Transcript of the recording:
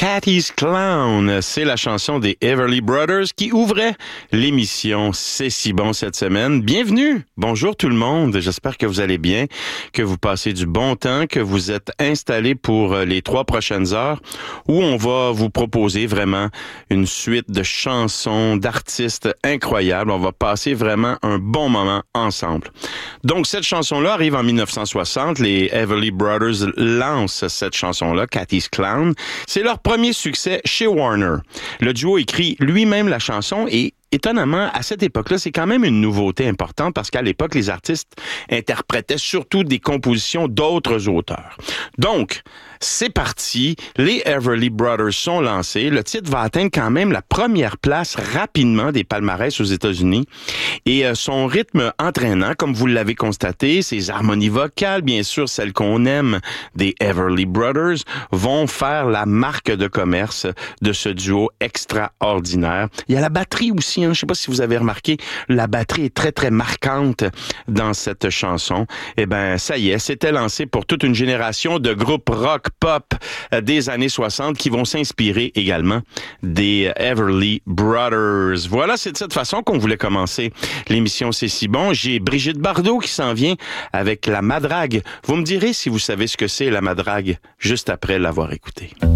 Cathy's Clown, c'est la chanson des Everly Brothers qui ouvrait l'émission C'est si bon cette semaine. Bienvenue, bonjour tout le monde, j'espère que vous allez bien, que vous passez du bon temps, que vous êtes installés pour les 3 prochaines heures où on va vous proposer vraiment une suite de chansons, d'artistes incroyables. On va passer vraiment un bon moment ensemble. Donc cette chanson-là arrive en 1960, les Everly Brothers lancent cette chanson-là, Cathy's Clown. C'est leur premier succès chez Warner. Le duo écrit lui-même la chanson et étonnamment, à cette époque-là, c'est quand même une nouveauté importante parce qu'à l'époque, les artistes interprétaient surtout des compositions d'autres auteurs. Donc, c'est parti. Les Everly Brothers sont lancés. Le titre va atteindre quand même la première place rapidement des palmarès aux États-Unis. Et son rythme entraînant, comme vous l'avez constaté, ses harmonies vocales, bien sûr, celles qu'on aime des Everly Brothers, vont faire la marque de commerce de ce duo extraordinaire. Il y a la batterie aussi, hein. Je ne sais pas si vous avez remarqué, la batterie est très, très marquante dans cette chanson. Eh ben, ça y est, c'était lancé pour toute une génération de groupes rock pop des années 60 qui vont s'inspirer également des Everly Brothers. Voilà, c'est de cette façon qu'on voulait commencer l'émission C'est si bon. J'ai Brigitte Bardot qui s'en vient avec la madrague. Vous me direz si vous savez ce que c'est la madrague juste après l'avoir écoutée.